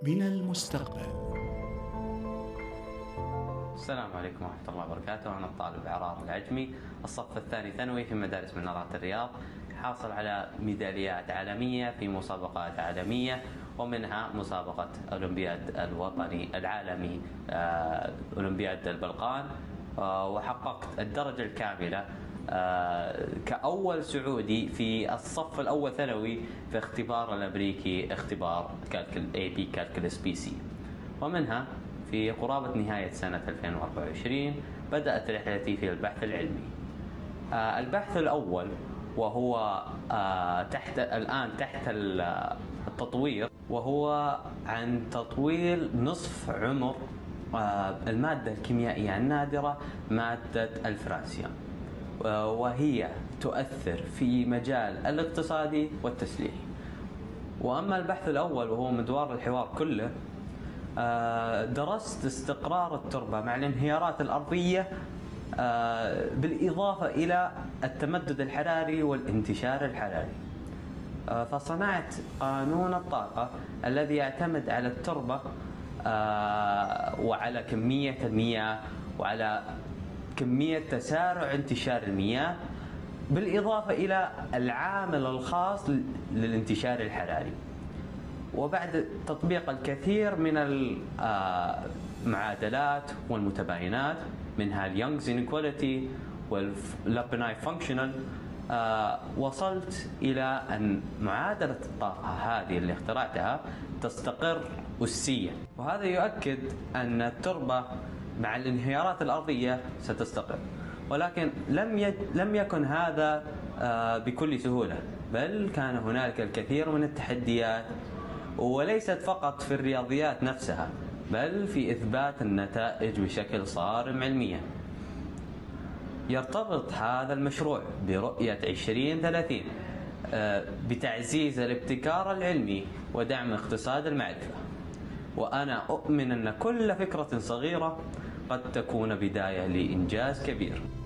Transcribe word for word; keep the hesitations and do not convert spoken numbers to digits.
من المستقبل. السلام عليكم ورحمة الله وبركاته. أنا الطالب عرار العجمي، الصف الثاني ثانوي في مدارس منارة الرياض، حاصل على ميداليات عالمية في مسابقات عالمية، ومنها مسابقة أولمبياد الوطني العالمي أولمبياد البلقان، وحققت الدرجة الكاملة كأول سعودي في الصف الأول ثانوي في اختبار الأمريكي، اختبار كالكل إيه بي كالكولس بي سي. ومنها في قرابة نهاية سنة ألفين وأربعة وعشرين بدأت رحلتي في البحث العلمي. البحث الأول وهو تحت الآن تحت التطوير، وهو عن تطوير نصف عمر المادة الكيميائية النادرة مادة الفرانسيوم، وهي تؤثر في مجال الاقتصادي والتسليح. وأما البحث الأول وهو مدوار الحوار كله، درست استقرار التربة مع الانهيارات الأرضية بالإضافة إلى التمدد الحراري والانتشار الحراري. فصنعت قانون الطاقة الذي يعتمد على التربة وعلى كمية المياه وعلى كمية تسارع انتشار المياه، بالإضافة إلى العامل الخاص للانتشار الحراري. وبعد تطبيق الكثير من المعادلات والمتباينات، منها اليونغز انيكواليتي واللابناي فانكشنال، وصلت إلى أن معادلة الطاقة هذه اللي اخترعتها تستقر أسيا، وهذا يؤكد أن التربة مع الانهيارات الأرضية ستستقر. ولكن لم يج... لم يكن هذا بكل سهولة، بل كان هنالك الكثير من التحديات، وليست فقط في الرياضيات نفسها، بل في إثبات النتائج بشكل صارم علميا. يرتبط هذا المشروع برؤية عشرين ثلاثين بتعزيز الابتكار العلمي ودعم اقتصاد المعرفة. وأنا أؤمن أن كل فكرة صغيرة قد تكون بداية لإنجاز كبير.